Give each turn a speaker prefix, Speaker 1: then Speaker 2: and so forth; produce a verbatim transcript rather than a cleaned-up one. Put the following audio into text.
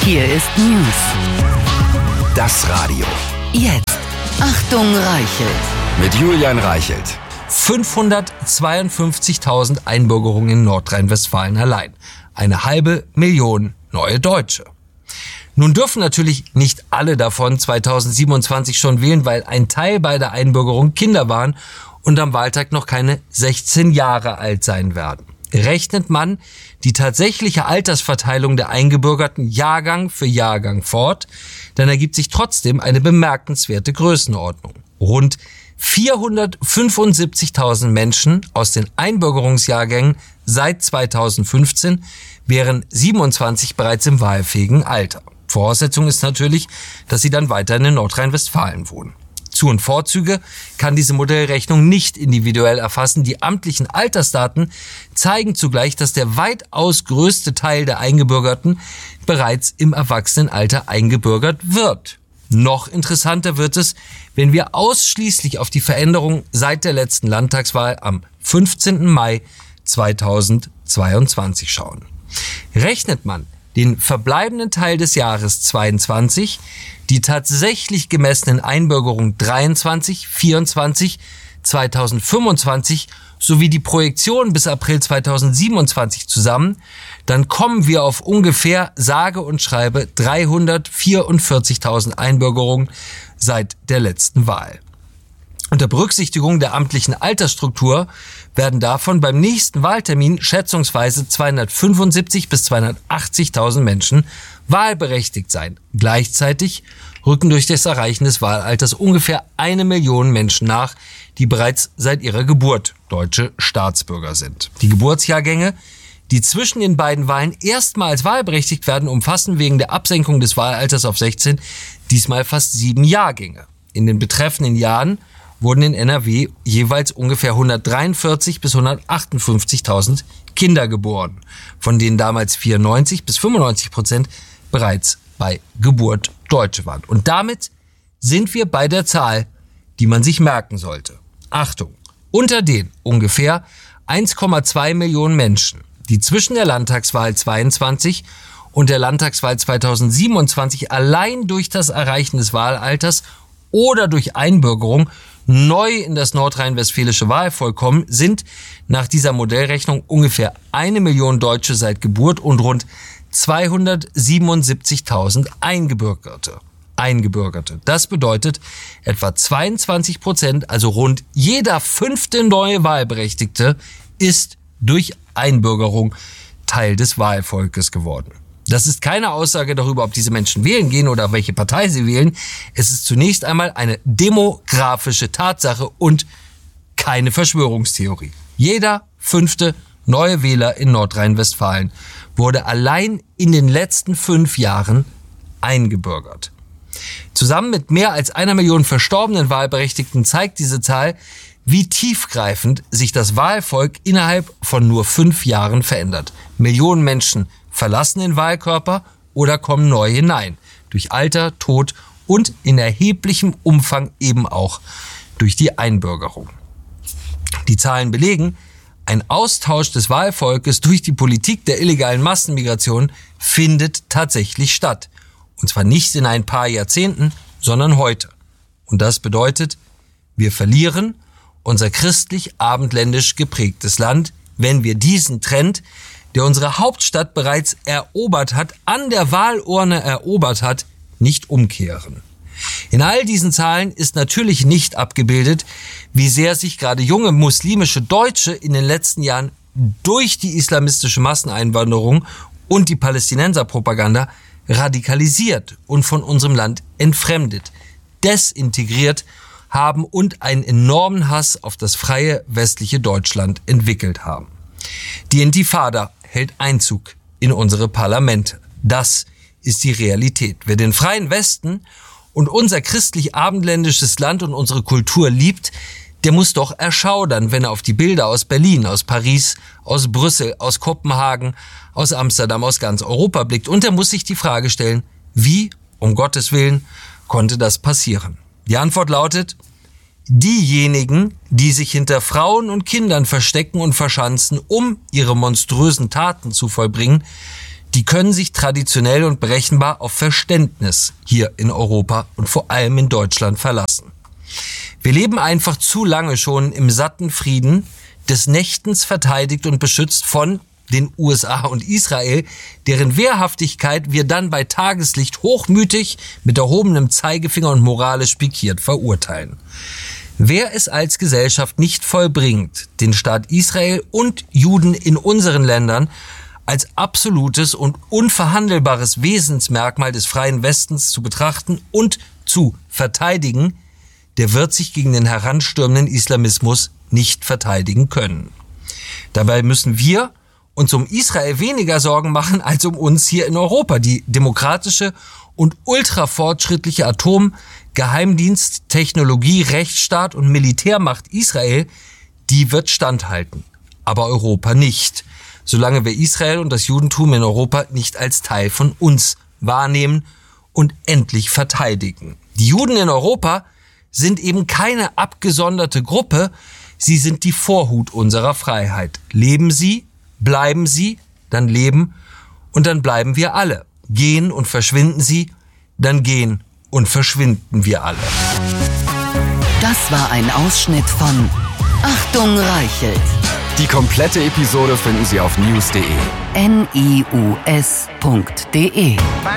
Speaker 1: Hier ist News.
Speaker 2: Das Radio.
Speaker 1: Jetzt. Achtung, Reichelt.
Speaker 2: Mit Julian Reichelt.
Speaker 3: fünfhundertzweiundfünfzigtausend Einbürgerungen in Nordrhein-Westfalen allein. Eine halbe Million neue Deutsche. Nun dürfen natürlich nicht alle davon zweitausendsiebenundzwanzig schon wählen, weil ein Teil bei der Einbürgerung Kinder waren und am Wahltag noch keine sechzehn Jahre alt sein werden. Rechnet man die tatsächliche Altersverteilung der Eingebürgerten Jahrgang für Jahrgang fort, dann ergibt sich trotzdem eine bemerkenswerte Größenordnung. Rund vierhundertfünfundsiebzigtausend Menschen aus den Einbürgerungsjahrgängen seit zweitausendfünfzehn wären siebenundzwanzig bereits im wahlfähigen Alter. Voraussetzung ist natürlich, dass sie dann weiterhin in Nordrhein-Westfalen wohnen. Zu- und Vorzüge kann diese Modellrechnung nicht individuell erfassen. Die amtlichen Altersdaten zeigen zugleich, dass der weitaus größte Teil der Eingebürgerten bereits im Erwachsenenalter eingebürgert wird. Noch interessanter wird es, wenn wir ausschließlich auf die Veränderung seit der letzten Landtagswahl am fünfzehnten Mai zweitausendzweiundzwanzig schauen. Rechnet man den verbleibenden Teil des Jahres zweiundzwanzig, die tatsächlich gemessenen Einbürgerungen dreiundzwanzig, vierundzwanzig, zweitausendfünfundzwanzig sowie die Projektion bis April zweitausendsiebenundzwanzig zusammen, dann kommen wir auf ungefähr sage und schreibe dreihundertvierundvierzigtausend Einbürgerungen seit der letzten Wahl. Unter Berücksichtigung der amtlichen Altersstruktur werden davon beim nächsten Wahltermin schätzungsweise zweihundertfünfundsiebzig bis zweihundertachtzigtausend Menschen wahlberechtigt sein. Gleichzeitig rücken durch das Erreichen des Wahlalters ungefähr eine Million Menschen nach, die bereits seit ihrer Geburt deutsche Staatsbürger sind. Die Geburtsjahrgänge, die zwischen den beiden Wahlen erstmals wahlberechtigt werden, umfassen wegen der Absenkung des Wahlalters auf sechzehn diesmal fast sieben Jahrgänge. In den betreffenden Jahren wurden in N R W jeweils ungefähr hundertdreiundvierzig bis hundertachtundfünfzigtausend Kinder geboren, von denen damals vierundneunzig bis fünfundneunzig Prozent bereits bei Geburt Deutsche waren. Und damit sind wir bei der Zahl, die man sich merken sollte. Achtung, unter den ungefähr eins Komma zwei Millionen Menschen, die zwischen der Landtagswahl zweiundzwanzig und der Landtagswahl zweitausendsiebenundzwanzig allein durch das Erreichen des Wahlalters oder durch Einbürgerung neu in das nordrhein-westfälische Wahlvolk kommen, sind nach dieser Modellrechnung ungefähr eine Million Deutsche seit Geburt und rund zweihundertsiebenundsiebzigtausend Eingebürgerte. Eingebürgerte. Das bedeutet, etwa zweiundzwanzig Prozent, also rund jeder fünfte neue Wahlberechtigte, ist durch Einbürgerung Teil des Wahlvolkes geworden. Das ist keine Aussage darüber, ob diese Menschen wählen gehen oder welche Partei sie wählen. Es ist zunächst einmal eine demografische Tatsache und keine Verschwörungstheorie. Jeder fünfte neue Wähler in Nordrhein-Westfalen wurde allein in den letzten fünf Jahren eingebürgert. Zusammen mit mehr als einer Million verstorbenen Wahlberechtigten zeigt diese Zahl, wie tiefgreifend sich das Wahlvolk innerhalb von nur fünf Jahren verändert. Millionen Menschen verlassen den Wahlkörper oder kommen neu hinein. Durch Alter, Tod und in erheblichem Umfang eben auch durch die Einbürgerung. Die Zahlen belegen, ein Austausch des Wahlvolkes durch die Politik der illegalen Massenmigration findet tatsächlich statt. Und zwar nicht in ein paar Jahrzehnten, sondern heute. Und das bedeutet, wir verlieren unser christlich-abendländisch geprägtes Land, wenn wir diesen Trend, der unsere Hauptstadt bereits erobert hat, an der Wahlurne erobert hat, nicht umkehren. In all diesen Zahlen ist natürlich nicht abgebildet, wie sehr sich gerade junge muslimische Deutsche in den letzten Jahren durch die islamistische Masseneinwanderung und die Palästinenserpropaganda radikalisiert und von unserem Land entfremdet, desintegriert haben und einen enormen Hass auf das freie westliche Deutschland entwickelt haben. Die Intifada hält Einzug in unsere Parlamente. Das ist die Realität. Wer den freien Westen und unser christlich-abendländisches Land und unsere Kultur liebt, der muss doch erschaudern, wenn er auf die Bilder aus Berlin, aus Paris, aus Brüssel, aus Kopenhagen, aus Amsterdam, aus ganz Europa blickt. Und er muss sich die Frage stellen, wie, um Gottes Willen, konnte das passieren? Die Antwort lautet, diejenigen, die sich hinter Frauen und Kindern verstecken und verschanzen, um ihre monströsen Taten zu vollbringen, die können sich traditionell und berechenbar auf Verständnis hier in Europa und vor allem in Deutschland verlassen. Wir leben einfach zu lange schon im satten Frieden, des Nächtens verteidigt und beschützt von den U S A und Israel, deren Wehrhaftigkeit wir dann bei Tageslicht hochmütig mit erhobenem Zeigefinger und moralisch pikiert verurteilen. Wer es als Gesellschaft nicht vollbringt, den Staat Israel und Juden in unseren Ländern als absolutes und unverhandelbares Wesensmerkmal des freien Westens zu betrachten und zu verteidigen, der wird sich gegen den heranstürmenden Islamismus nicht verteidigen können. Dabei müssen wir uns um Israel weniger Sorgen machen als um uns hier in Europa. Die demokratische und ultrafortschrittliche Atom-, Geheimdienst-, Technologie-, Rechtsstaat und Militärmacht Israel, die wird standhalten. Aber Europa nicht, solange wir Israel und das Judentum in Europa nicht als Teil von uns wahrnehmen und endlich verteidigen. Die Juden in Europa sind eben keine abgesonderte Gruppe, sie sind die Vorhut unserer Freiheit. Leben sie, bleiben sie, dann leben und dann bleiben wir alle. Gehen und verschwinden sie, dann gehen und verschwinden wir alle.
Speaker 1: Das war ein Ausschnitt von Achtung Reichelt.
Speaker 2: Die komplette Episode finden Sie auf news punkt de.
Speaker 1: N I U S punkt de